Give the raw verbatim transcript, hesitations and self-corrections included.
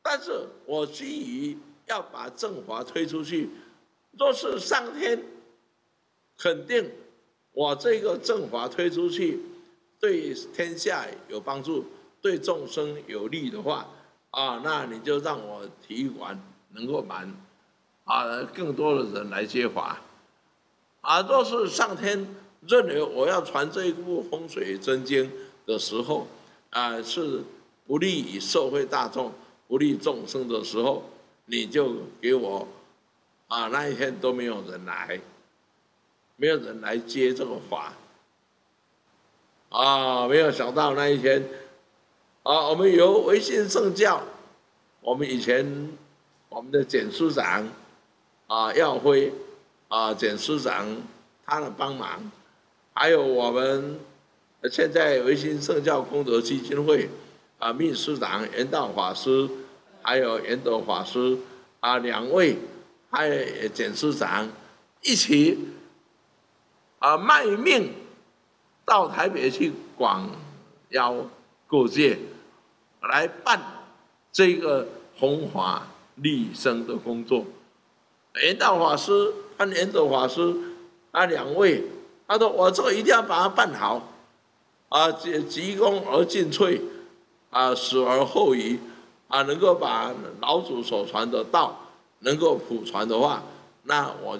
但是我基于要把正法推出去，若是上天肯定我这个正法推出去，对天下有帮助，对众生有利的话，啊，那你就让我体育馆能够满，啊，更多的人来接法。啊，若是上天认为我要传这一部风水真经的时候，啊，是不利于社会大众、不利众生的时候，你就给我，啊，那一天都没有人来，没有人来接这个法，啊，没有想到那一天，啊，我们由维新圣教，我们以前我们的简师长，啊，耀辉。啊，简师长他的帮忙，还有我们现在维新圣教功德基金会啊秘书长圆道法师，还有圆德法师啊两位，还有简师长一起啊卖命到台北去广邀各界来办这个弘法利生的工作。圆道法师和圆德法师啊两位，他说我这个一定要把它办好，啊，急功而进退，啊，死而后已，啊，能够把老祖所传的道能够普传的话，那我。